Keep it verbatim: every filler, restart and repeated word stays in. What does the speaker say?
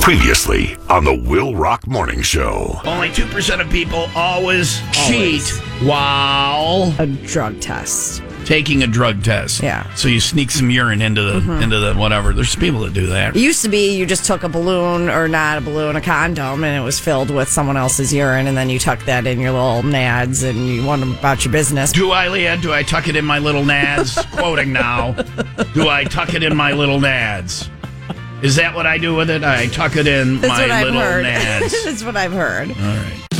Previously on the Will Rock Morning Show. Only two percent of people always, Always. cheat while A drug test. taking a drug test. Yeah. So you sneak some urine into the Mm-hmm. into the whatever. There's people that do that. It used to be you just took a balloon, or not a balloon, a condom, and it was filled with someone else's urine, and then you tuck that in your little nads and you went about your business. Do I, Leah? Do I tuck it in my little nads? Quoting now. Do I tuck it in my little nads? Is that what I do with it? I tuck it in That's my what I've little heard. nads. That's what I've heard. All right.